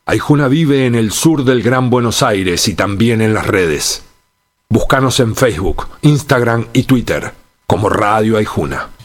Aijuna vive en el sur del Gran Buenos Aires y también en las redes. Búscanos en Facebook, Instagram y Twitter como Radio Aijuna.